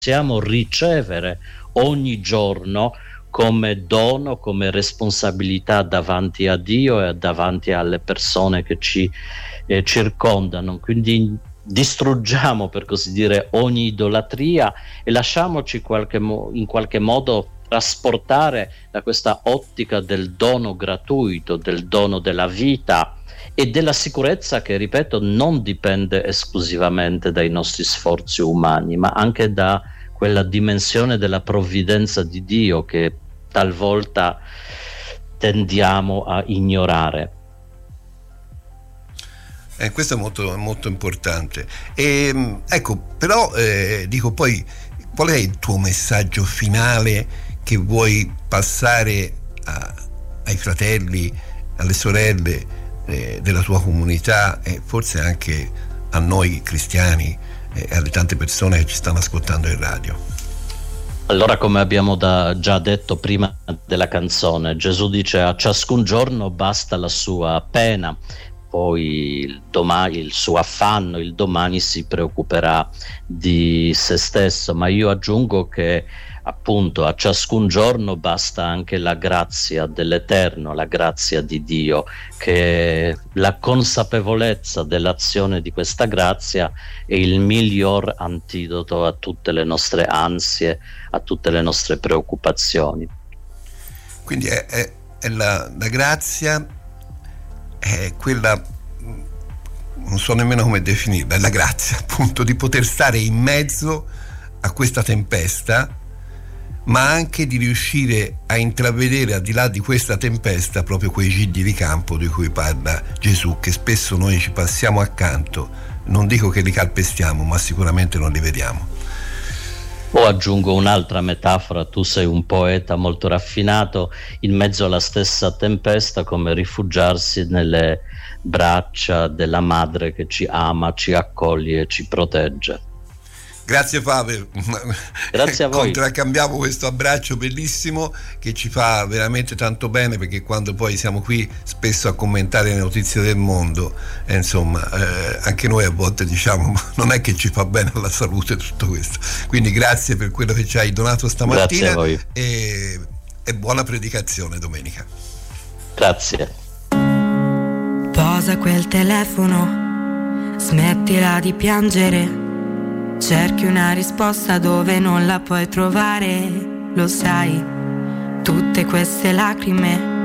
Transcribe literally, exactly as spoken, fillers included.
possiamo ricevere ogni giorno come dono, come responsabilità davanti a Dio e davanti alle persone che ci eh, circondano. Quindi distruggiamo, per così dire, ogni idolatria e lasciamoci qualche mo- in qualche modo trasportare da questa ottica del dono gratuito, del dono della vita e della sicurezza che, ripeto, non dipende esclusivamente dai nostri sforzi umani, ma anche da quella dimensione della provvidenza di Dio che talvolta tendiamo a ignorare. Eh, questo è molto, molto importante. E, ecco, però eh, dico poi, qual è il tuo messaggio finale che vuoi passare a, ai fratelli, alle sorelle eh, della tua comunità e forse anche a noi cristiani e alle tante persone che ci stanno ascoltando in radio? Allora, come abbiamo da, già detto prima della canzone, Gesù dice: a ciascun giorno basta la sua pena, poi il, domani, il suo affanno, il domani si preoccuperà di se stesso, ma io aggiungo che appunto a ciascun giorno basta anche la grazia dell'Eterno, la grazia di Dio, che la consapevolezza dell'azione di questa grazia è il miglior antidoto a tutte le nostre ansie, a tutte le nostre preoccupazioni. Quindi è, è, è la, la grazia è quella, non so nemmeno come definirla, è la grazia appunto di poter stare in mezzo a questa tempesta, ma anche di riuscire a intravedere al di là di questa tempesta proprio quei gigli di campo di cui parla Gesù, che spesso noi ci passiamo accanto, non dico che li calpestiamo, ma sicuramente non li vediamo. O aggiungo un'altra metafora: tu sei un poeta molto raffinato, in mezzo alla stessa tempesta, come rifugiarsi nelle braccia della madre che ci ama, ci accoglie e ci protegge. Grazie Fabio, grazie a voi. Contraccambiamo questo abbraccio bellissimo che ci fa veramente tanto bene, perché quando poi siamo qui spesso a commentare le notizie del mondo, eh, insomma eh, anche noi a volte diciamo non è che ci fa bene alla salute tutto questo, quindi grazie per quello che ci hai donato stamattina. Grazie a voi. E, e buona predicazione domenica. Grazie. Posa quel telefono, smettila di piangere. Cerchi una risposta dove non la puoi trovare, lo sai, tutte queste lacrime